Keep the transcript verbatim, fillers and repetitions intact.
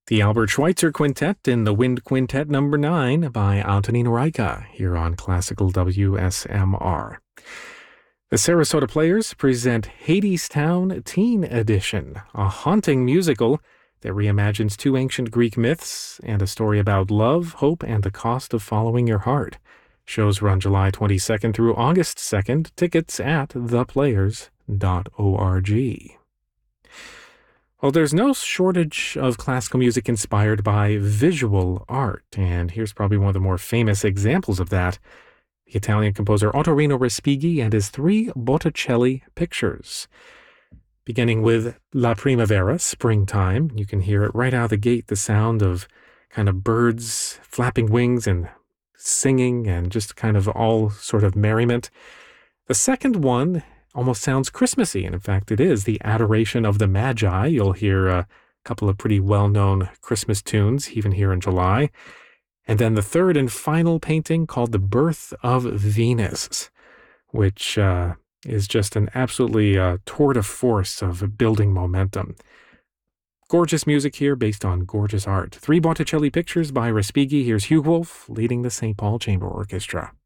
The Albert Schweitzer Quintet in the Wind Quintet number nine by Antonín Rajka here on Classical W S M R. The Sarasota Players present Hadestown Teen Edition, a haunting musical that reimagines two ancient Greek myths and a story about love, hope, and the cost of following your heart. Shows run July twenty-second through August second. Tickets at the players dot org. Well, there's no shortage of classical music inspired by visual art, and here's probably one of the more famous examples of that. The Italian composer Ottorino Respighi and his three Botticelli pictures. Beginning with La Primavera, springtime, you can hear it right out of the gate, the sound of kind of birds flapping wings and singing and just kind of all sort of merriment. The second one almost sounds Christmassy, and in fact it is, the Adoration of the Magi. You'll hear a couple of pretty well-known Christmas tunes even here in July. And then the third and final painting called The Birth of Venus, which uh, is just an absolutely uh, tour de force of building momentum. Gorgeous music here based on gorgeous art. Three Botticelli pictures by Respighi. Here's Hugh Wolf leading the Saint Paul Chamber Orchestra.